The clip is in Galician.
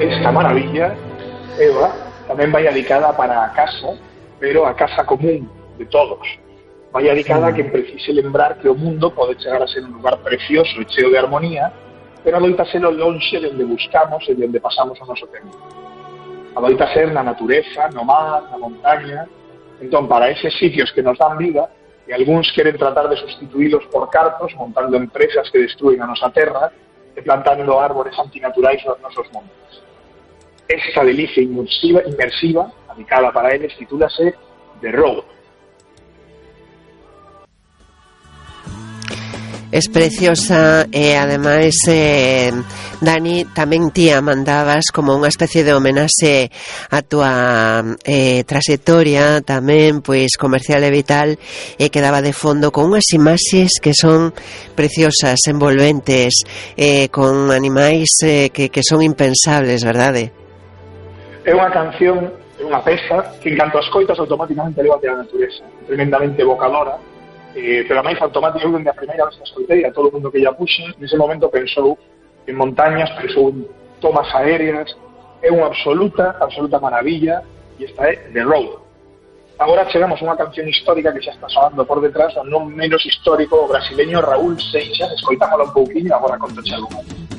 esta maravilla, Eva, tamén vai dedicada para a casa, pero a casa común de todos. Vai dedicada a quen precise lembrar que o mundo pode chegar a ser un lugar precioso e cheo de armonía, pero adoita ser o lonxe de onde buscamos e de onde pasamos o noso tempo. Adoita ser na natureza, no mar, na montaña. Entón, para eses sitios que nos dan vida, e algúns queren tratar de sustituílos por cartos, montando empresas que destruen a nosa terra e plantando árbores antinaturais nos nosos montes. Esta delicia inmersiva, dedicada para eles, titúlase The Road. Es preciosa e ademais Dani, tamén ti a mandabas como unha especie de homenaxe a túa traxectoria tamén pois comercial e vital, e quedaba de fondo con unhas imaxes que son preciosas, envolventes, con animais que son impensables, verdade? É unha canción, é unha peza que en canto as coitas automáticamente leva a natureza, tremendamente evocadora. Pero a máis automática, eu dende a primeira vez que escoitei a todo o mundo que lla puxe, nese momento pensou en montañas, pensou en tomas aéreas. É unha absoluta maravilla, e esta é The Road. Agora chegamos a unha canción histórica que xa está sonando por detrás, o non menos histórico, o brasileño Raúl Seixas. Escoitámoslo un pouquinho e agora conto algo máis.